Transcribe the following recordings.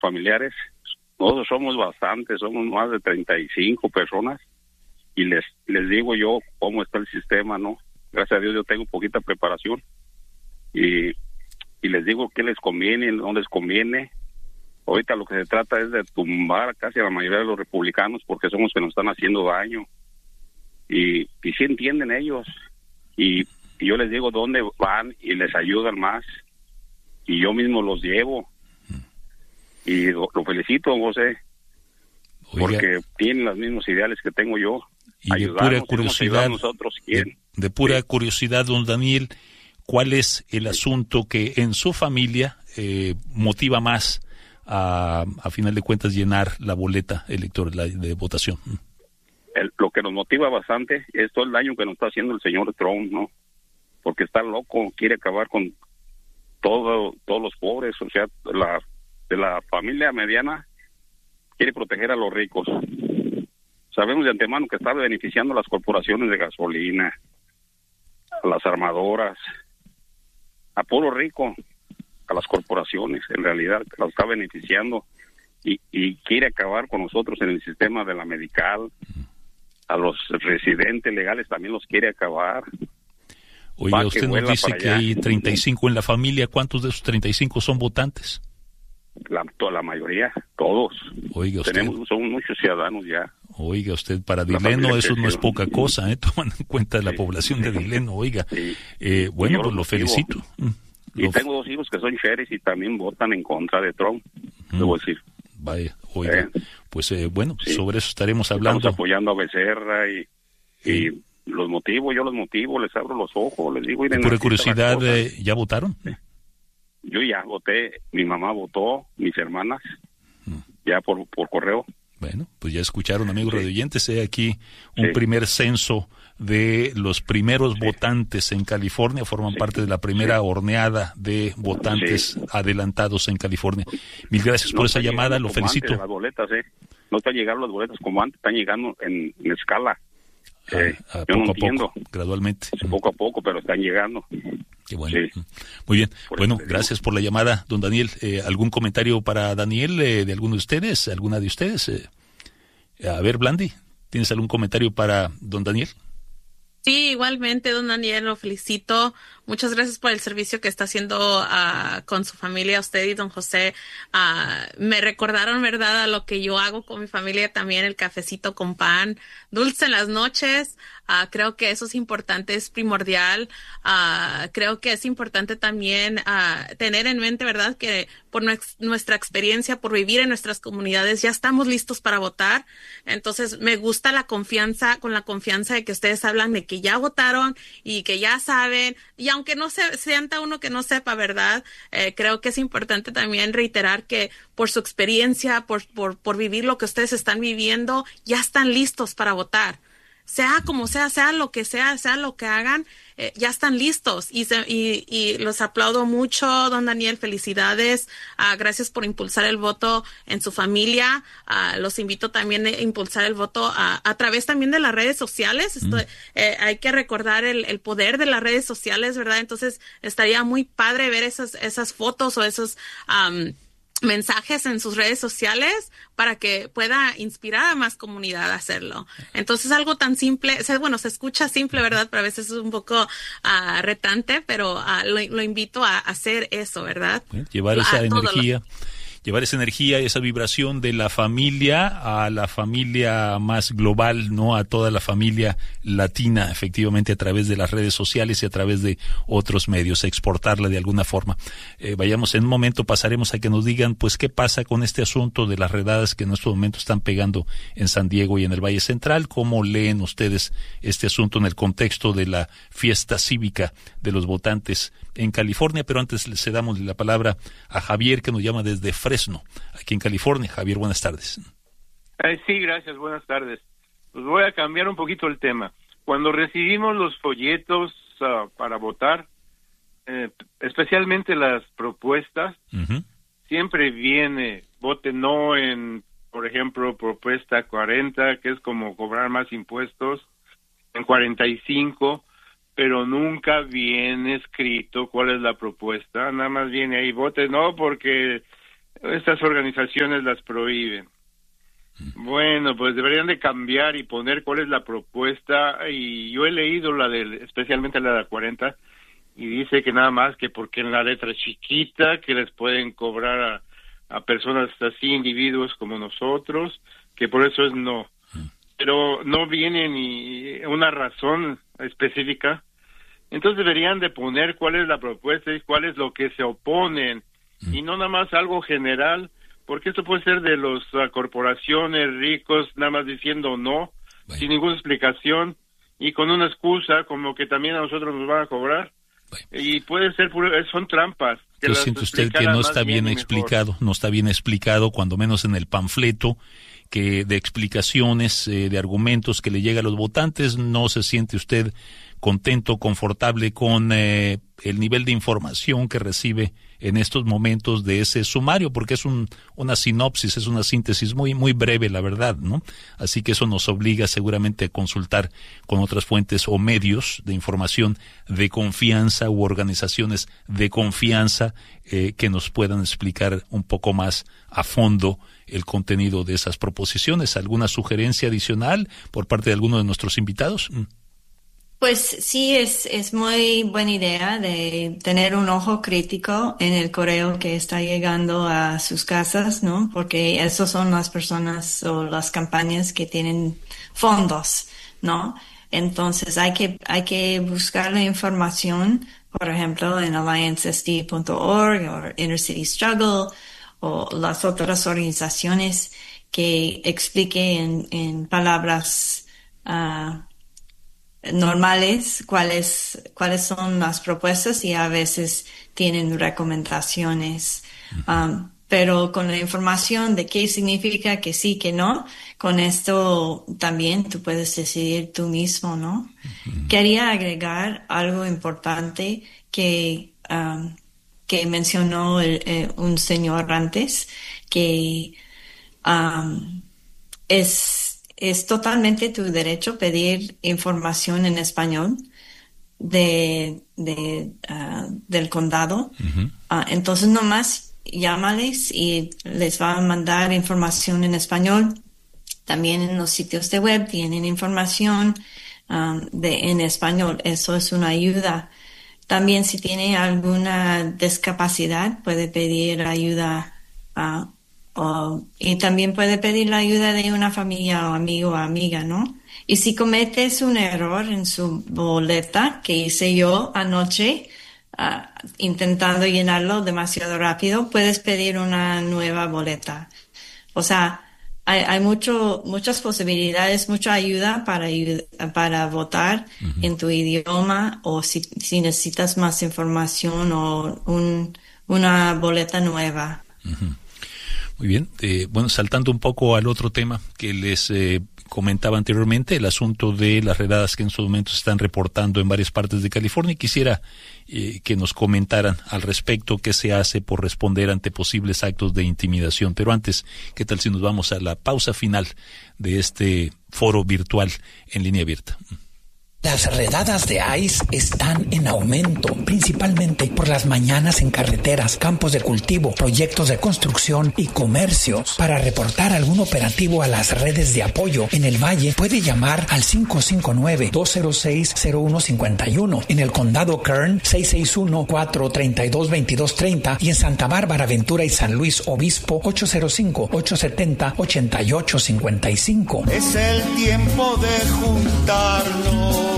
familiares. Nosotros somos bastantes, somos más de 35 personas, y les digo yo cómo está el sistema, ¿no? Gracias a Dios yo tengo poquita preparación, y les digo qué les conviene, no les conviene. Ahorita lo que se trata es de tumbar casi a la mayoría de los republicanos, porque son los que nos están haciendo daño, y sí entienden ellos, y yo les digo dónde van y les ayudan más, y yo mismo los llevo, y lo felicito, José. Oiga, porque tienen los mismos ideales que tengo yo. Y de pura curiosidad, de pura curiosidad, don Daniel, ¿cuál es el asunto que en su familia motiva más a final de cuentas llenar la boleta electoral de votación? Lo que nos motiva bastante es todo el daño que nos está haciendo el señor Trump, ¿no? Porque está loco, quiere acabar con todos los pobres, o sea, de la familia mediana, quiere proteger a los ricos. Sabemos de antemano que está beneficiando a las corporaciones de gasolina, a las armadoras, a puro rico, a las corporaciones, en realidad, las está beneficiando, y quiere acabar con nosotros en el sistema de la medical. A los residentes legales también los quiere acabar. Oiga, usted nos dice que hay 35 en la familia. ¿Cuántos de esos 35 son votantes? La mayoría, todos. Oiga, usted, son muchos ciudadanos ya. Oiga, usted, para Dileno eso no es poca cosa, tomando en cuenta la población de Dileno, oiga. Sí. Bueno, pues lo felicito. Y tengo 2 hijos que son sheriffs y también votan en contra de Trump, debo decir. Vaya, oiga, pues bueno, sí, sobre eso estaremos hablando. Estamos apoyando a Becerra y los motivo, les abro los ojos, les digo. Por curiosidad, ¿ya votaron? Sí. Yo ya voté, mi mamá votó, mis hermanas, ya por correo. Bueno, pues ya escucharon, amigos radioyentes, aquí un primer censo de los primeros votantes en California, forman parte de la primera horneada de votantes adelantados en California. Mil gracias por esa llamada, lo felicito. Las boletas, no están llegando las boletas como antes, están llegando en escala. Yo poco no a poco, gradualmente. Poco a poco, pero están llegando. Qué bueno. Muy bien. Bueno, gracias por la llamada, don Daniel. ¿Algún comentario para Daniel de alguno de ustedes? ¿Alguna de ustedes? A ver, Blandi, ¿tienes algún comentario para don Daniel? Sí, igualmente, don Daniel, lo felicito. Muchas gracias por el servicio que está haciendo con su familia, usted y don José. Me recordaron, ¿verdad?, a lo que yo hago con mi familia también, el cafecito con pan, dulce en las noches. Creo que eso es importante, es primordial. Creo que es importante también tener en mente, ¿verdad?, que por nuestra experiencia, por vivir en nuestras comunidades, ya estamos listos para votar. Entonces, me gusta la confianza de que ustedes hablan de que ya votaron y que ya saben, y aunque no se sienta uno que no sepa, ¿verdad? Creo que es importante también reiterar que por su experiencia, por vivir lo que ustedes están viviendo, ya están listos para votar. Sea como sea lo que hagan, ya están listos, y los aplaudo mucho, don Daniel, felicidades, gracias por impulsar el voto en su familia. Los invito también a impulsar el voto a través también de las redes sociales. Hay que recordar el poder de las redes sociales, ¿verdad? Entonces estaría muy padre ver esas fotos o esos mensajes en sus redes sociales para que pueda inspirar a más comunidad a hacerlo. Entonces, algo tan simple, se escucha simple, ¿verdad? Pero a veces es un poco retante, pero lo invito a hacer eso, ¿verdad? Llevar esa energía, esa vibración de la familia a la familia más global, ¿no? A toda la familia latina, efectivamente, a través de las redes sociales y a través de otros medios, exportarla de alguna forma. Vayamos, en un momento pasaremos a que nos digan, pues, qué pasa con este asunto de las redadas que en este momento están pegando en San Diego y en el Valle Central. ¿Cómo leen ustedes este asunto en el contexto de la fiesta cívica de los votantes en California? Pero antes le cedamos la palabra a Javier, que nos llama desde Fresno, aquí en California. Javier, buenas tardes. Sí, gracias, buenas tardes. Pues voy a cambiar un poquito el tema. Cuando recibimos los folletos para votar, especialmente las propuestas, siempre viene, vote no en, por ejemplo, propuesta 40, que es como cobrar más impuestos, en 45, pero nunca viene escrito cuál es la propuesta, nada más viene ahí, vote no porque estas organizaciones las prohíben. Bueno, pues deberían de cambiar y poner cuál es la propuesta, y yo he leído especialmente la de 40, y dice que nada más que porque en la letra chiquita que les pueden cobrar a personas así, individuos como nosotros, que por eso es no. Pero no viene ni una razón específica. Entonces deberían de poner cuál es la propuesta y cuál es lo que se oponen, y no nada más algo general, porque esto puede ser de las corporaciones ricos nada más diciendo no, sin ninguna explicación, y con una excusa como que también a nosotros nos van a cobrar. Y puede ser, son trampas. Yo siente usted que no está bien explicado, no está bien explicado, cuando menos en el panfleto que de explicaciones, de argumentos que le llega a los votantes. No se siente usted contento, confortable con el nivel de información que recibe en estos momentos de ese sumario, porque es una sinopsis, es una síntesis muy muy breve, la verdad, ¿no? Así que eso nos obliga seguramente a consultar con otras fuentes o medios de información de confianza u organizaciones de confianza que nos puedan explicar un poco más a fondo el contenido de esas proposiciones. ¿Alguna sugerencia adicional por parte de alguno de nuestros invitados? Pues sí, es muy buena idea de tener un ojo crítico en el correo que está llegando a sus casas, ¿no? Porque esos son las personas o las campañas que tienen fondos, ¿no? Entonces hay que buscar la información, por ejemplo, en alliancesd.org o Inner City Struggle o las otras organizaciones que expliquen en palabras normales cuáles son las propuestas, y a veces tienen recomendaciones, pero con la información de qué significa que sí, que no, con esto también tú puedes decidir tú mismo, ¿no? Quería agregar algo importante que mencionó un señor antes, que es totalmente tu derecho pedir información en español del condado. Entonces nomás llámales y les va a mandar información en español. También en los sitios de web tienen información en español. Eso es una ayuda. También si tiene alguna discapacidad puede pedir ayuda y también puede pedir la ayuda de una familia o amigo o amiga, ¿no? Y si cometes un error en su boleta, que hice yo anoche, intentando llenarlo demasiado rápido, puedes pedir una nueva boleta. O sea, hay muchas posibilidades, mucha ayuda para votar en tu idioma, o si necesitas más información o una boleta nueva. Muy bien. Bueno, saltando un poco al otro tema que les comentaba anteriormente, el asunto de las redadas que en estos momentos se están reportando en varias partes de California. Quisiera que nos comentaran al respecto qué se hace por responder ante posibles actos de intimidación. Pero antes, ¿qué tal si nos vamos a la pausa final de este foro virtual en línea abierta? Las redadas de ICE están en aumento, principalmente por las mañanas en carreteras, campos de cultivo, proyectos de construcción y comercios. Para reportar algún operativo a las redes de apoyo en el Valle, puede llamar al 559-206-0151. En el condado Kern, 661-432-2230. Y en Santa Bárbara, Ventura y San Luis Obispo, 805-870-8855. Es el tiempo de juntarnos.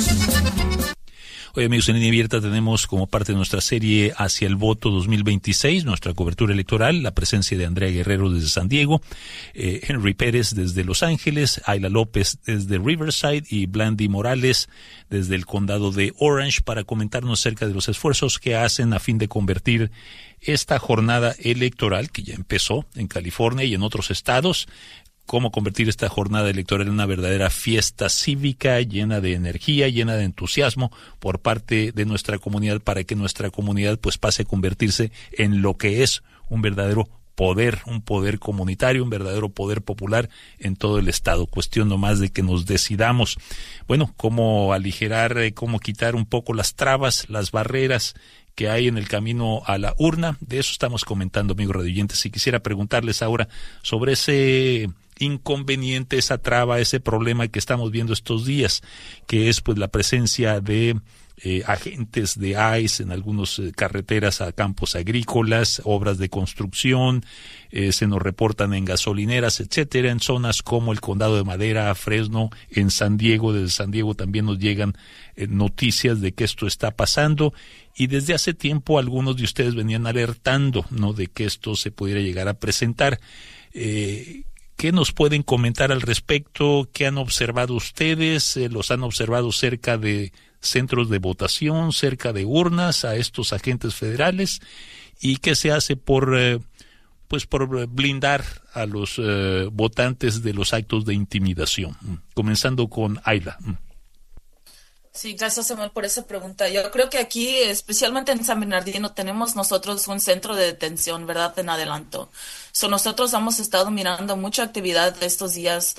Hoy, amigos, en línea abierta tenemos como parte de nuestra serie Hacia el Voto 2026, nuestra cobertura electoral, la presencia de Andrea Guerrero desde San Diego, Henry Pérez desde Los Ángeles, Ayla López desde Riverside y Blandy Morales desde el condado de Orange, para comentarnos acerca de los esfuerzos que hacen a fin de convertir esta jornada electoral que ya empezó en California y en otros estados, cómo convertir esta jornada electoral en una verdadera fiesta cívica llena de energía, llena de entusiasmo por parte de nuestra comunidad, para que nuestra comunidad pues pase a convertirse en lo que es un verdadero poder, un poder comunitario, un verdadero poder popular en todo el estado. Cuestión nomás de que nos decidamos, bueno, cómo aligerar, cómo quitar un poco las trabas, las barreras que hay en el camino a la urna. De eso estamos comentando, amigos radioyentes. Y quisiera preguntarles ahora sobre ese inconveniente, esa traba, ese problema que estamos viendo estos días, que es pues la presencia de agentes de ICE en algunas carreteras a campos agrícolas, obras de construcción, se nos reportan en gasolineras, etcétera, en zonas como el Condado de Madera, Fresno, en San Diego. Desde San Diego también nos llegan noticias de que esto está pasando, y desde hace tiempo algunos de ustedes venían alertando, ¿no?, de que esto se pudiera llegar a presentar. ¿Qué nos pueden comentar al respecto? ¿Qué han observado ustedes? ¿Los han observado cerca de centros de votación, cerca de urnas, a estos agentes federales? ¿Y qué se hace por blindar a los votantes de los actos de intimidación? Comenzando con Ayla. Sí, gracias, Samuel, por esa pregunta. Yo creo que aquí, especialmente en San Bernardino, tenemos nosotros un centro de detención, ¿verdad?, en adelanto. Nosotros hemos estado mirando mucha actividad estos días,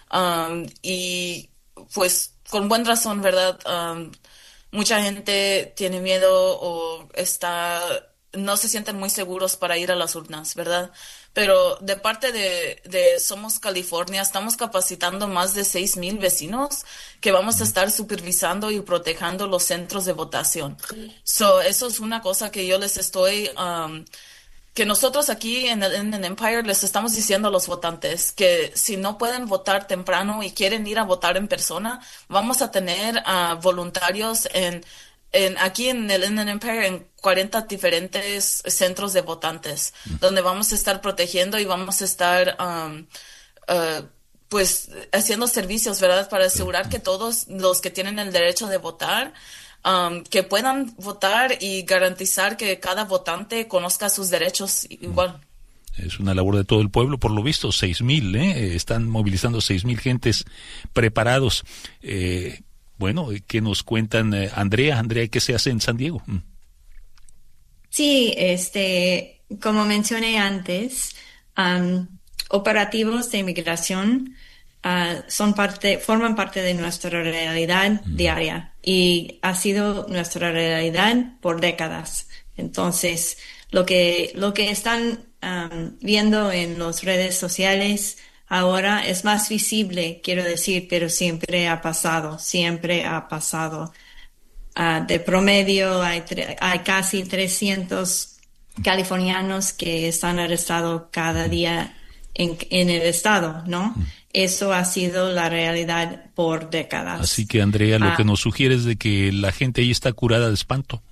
y pues con buena razón, ¿verdad? Mucha gente tiene miedo o no se sienten muy seguros para ir a las urnas, ¿verdad? Pero de parte de Somos California, estamos capacitando más de 6,000 vecinos que vamos a estar supervisando y protegiendo los centros de votación. Eso es una cosa que yo les estoy, que nosotros aquí en el Empire les estamos diciendo a los votantes que si no pueden votar temprano y quieren ir a votar en persona, vamos a tener voluntarios aquí en el Inland Empire en 40 diferentes centros de votantes, donde vamos a estar protegiendo y vamos a estar pues haciendo servicios, ¿verdad?, para asegurar que todos los que tienen el derecho de votar que puedan votar y garantizar que cada votante conozca sus derechos igual. Es una labor de todo el pueblo, por lo visto, 6,000, están movilizando 6,000 gentes preparados. Bueno, ¿qué nos cuentan, Andrea? Andrea, ¿qué se hace en San Diego? Sí, como mencioné antes, operativos de inmigración forman parte de nuestra realidad diaria, y ha sido nuestra realidad por décadas. Entonces, lo que están viendo en las redes sociales ahora es más visible, quiero decir, pero siempre ha pasado. De promedio hay casi 300 californianos que están arrestados cada día en el estado, ¿no? Eso ha sido la realidad por décadas. Así que, Andrea, lo que nos sugiere es de que la gente ahí está curada de espanto.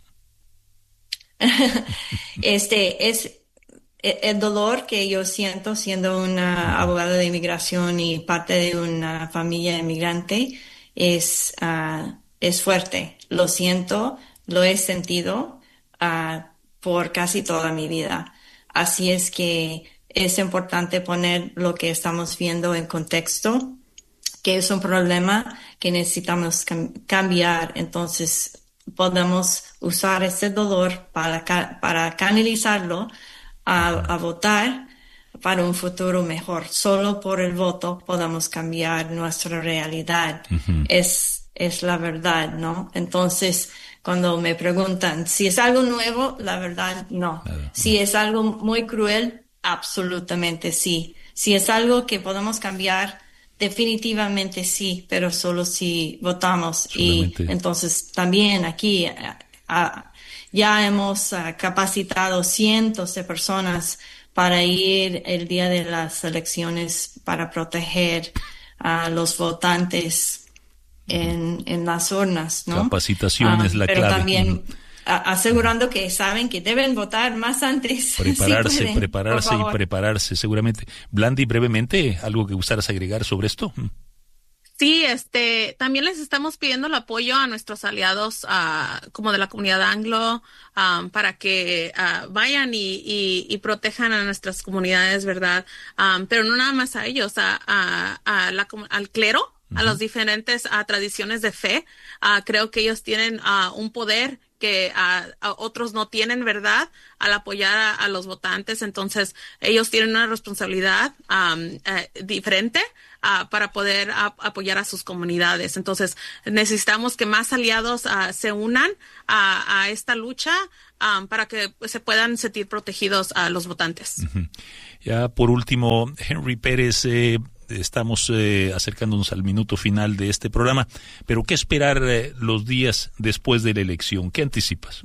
Es el dolor que yo siento siendo una abogada de inmigración y parte de una familia inmigrante es fuerte. Lo siento, lo he sentido por casi toda mi vida. Así es que es importante poner lo que estamos viendo en contexto, que es un problema que necesitamos cambiar. Entonces, podemos usar ese dolor para canalizarlo a votar para un futuro mejor. Solo por el voto podemos cambiar nuestra realidad. Es la verdad, ¿no? Entonces, cuando me preguntan si es algo nuevo, la verdad, no. Si es algo muy cruel, absolutamente sí. Si es algo que podemos cambiar, definitivamente sí, pero solo si votamos. Solamente. Y entonces también aquí ya hemos capacitado cientos de personas para ir el día de las elecciones para proteger a los votantes en las urnas, ¿no? Capacitación es la pero clave. También asegurando que saben que deben votar más antes. Prepararse, seguramente. Blandy, brevemente, ¿algo que gustaras agregar sobre esto? Sí, también les estamos pidiendo el apoyo a nuestros aliados, como de la comunidad anglo, para que vayan y protejan a nuestras comunidades, ¿verdad? Pero no nada más a ellos, al clero, a las diferentes tradiciones de fe. Creo que ellos tienen un poder que otros no tienen, ¿verdad?, al apoyar a los votantes. Entonces, ellos tienen una responsabilidad diferente para poder apoyar a sus comunidades. Entonces, necesitamos que más aliados se unan a esta lucha para que se puedan sentir protegidos a los votantes. Uh-huh. Ya por último, Henry Pérez, estamos acercándonos al minuto final de este programa, pero ¿qué esperar los días después de la elección? ¿Qué anticipas?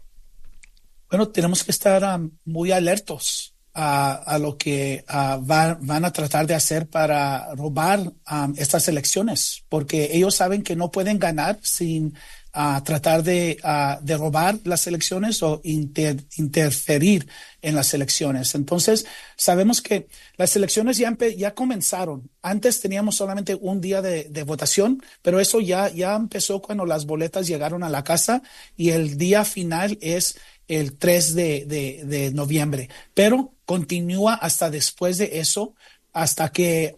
Bueno, tenemos que estar muy alertos a lo que van a tratar de hacer para robar estas elecciones, porque ellos saben que no pueden ganar sin tratar de robar las elecciones o interferir en las elecciones. Entonces, sabemos que las elecciones ya comenzaron. Antes teníamos solamente un día de votación, pero eso ya empezó cuando las boletas llegaron a la casa, y el día final es el 3 de noviembre. Pero continúa hasta después de eso, hasta que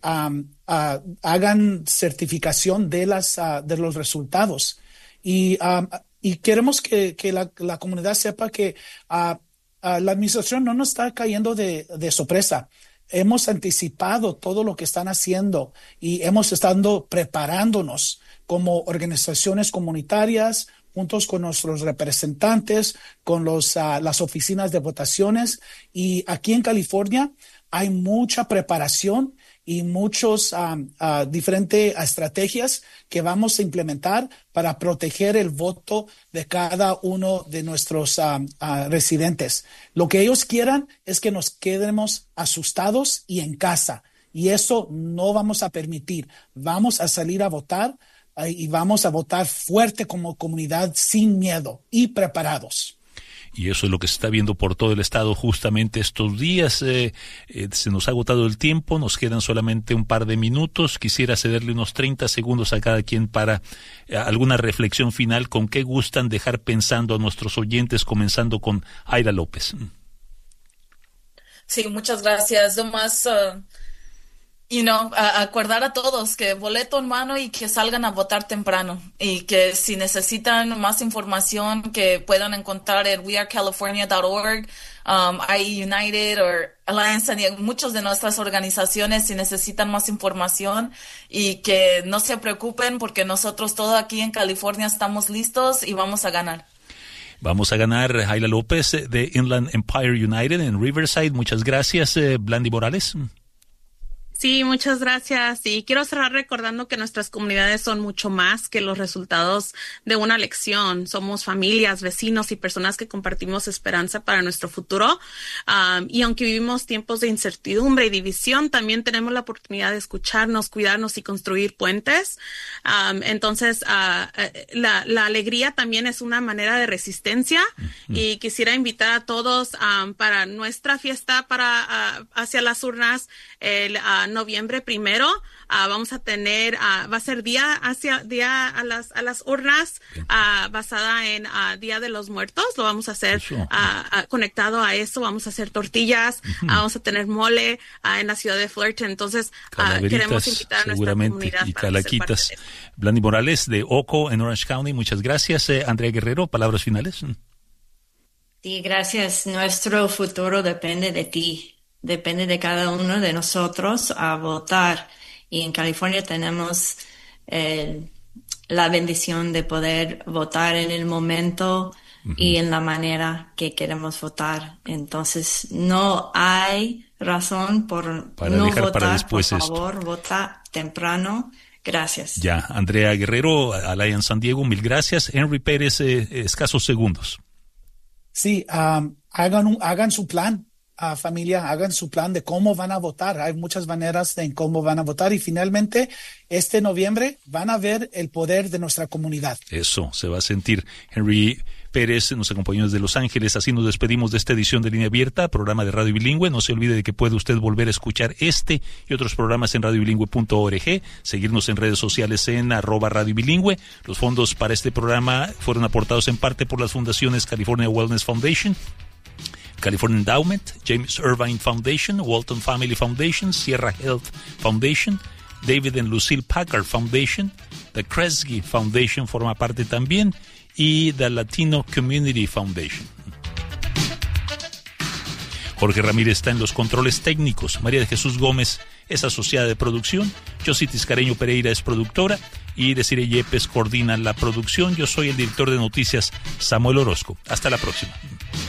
hagan certificación de los resultados. Y queremos que la comunidad sepa que la administración no nos está cayendo de sorpresa. Hemos anticipado todo lo que están haciendo y hemos estado preparándonos como organizaciones comunitarias, juntos con nuestros representantes, con las oficinas de votaciones. Y aquí en California hay mucha preparación y muchos diferentes estrategias que vamos a implementar para proteger el voto de cada uno de nuestros residentes. Lo que ellos quieran es que nos quedemos asustados y en casa, y eso no vamos a permitir. Vamos a salir a votar y vamos a votar fuerte como comunidad, sin miedo y preparados. Y eso es lo que se está viendo por todo el estado justamente estos días. Se nos ha agotado el tiempo, nos quedan solamente un par de minutos. Quisiera cederle unos 30 segundos a cada quien para alguna reflexión final. ¿Con qué gustan dejar pensando a nuestros oyentes, comenzando con Aira López? Sí, muchas gracias. Nomás, acordar a todos que boleto en mano y que salgan a votar temprano, y que si necesitan más información que puedan encontrar en wearecalifornia.org, IE United o Alliance, y muchas de nuestras organizaciones, si necesitan más información, y que no se preocupen porque nosotros todos aquí en California estamos listos y vamos a ganar. Vamos a ganar. Aira López de Inland Empire United en Riverside. Muchas gracias. Blandy Morales. Sí, muchas gracias. Y quiero cerrar recordando que nuestras comunidades son mucho más que los resultados de una elección. Somos familias, vecinos y personas que compartimos esperanza para nuestro futuro. Y aunque vivimos tiempos de incertidumbre y división, también tenemos la oportunidad de escucharnos, cuidarnos y construir puentes. Entonces, la alegría también es una manera de resistencia. Y quisiera invitar a todos para nuestra fiesta hacia las urnas el noviembre 1. Vamos a tener, va a ser día a las urnas, basada en Día de los Muertos. Lo vamos a hacer conectado a eso. Vamos a hacer tortillas, vamos a tener mole en la ciudad de Fullerton. Entonces, queremos invitar a nuestra comunidad y calaquitas. Blandy Morales de Oco en Orange County, muchas gracias. Andrea Guerrero, palabras finales. Sí, gracias. Nuestro futuro depende de ti. Depende de cada uno de nosotros a votar. Y en California tenemos la bendición de poder votar en el momento y en la manera que queremos votar. Entonces, no hay razón para no votar. Para después, por favor, vota temprano. Gracias. Ya, Andrea Guerrero, Alliance San Diego, mil gracias. Henry Pérez, escasos segundos. Sí, hagan su plan. Familia, hagan su plan de cómo van a votar. Hay muchas maneras en cómo van a votar, y finalmente este noviembre van a ver el poder de nuestra comunidad. Eso se va a sentir. Henry Pérez nos acompañó desde Los Ángeles. Así nos despedimos de esta edición de Línea Abierta, programa de Radio Bilingüe. No se olvide de que puede usted volver a escuchar este y otros programas en radiobilingüe.org, seguirnos en redes sociales en @Radio Bilingüe. Los fondos para este programa fueron aportados en parte por las fundaciones California Wellness Foundation, California Endowment, James Irvine Foundation, Walton Family Foundation, Sierra Health Foundation, David and Lucille Packard Foundation, The Kresge Foundation forma parte también, y The Latino Community Foundation. Jorge Ramírez está en los controles técnicos. María de Jesús Gómez es asociada de producción. Josie Tiscareño Pereira es productora. Y Desiree Yepes coordina la producción. Yo soy el director de noticias, Samuel Orozco. Hasta la próxima.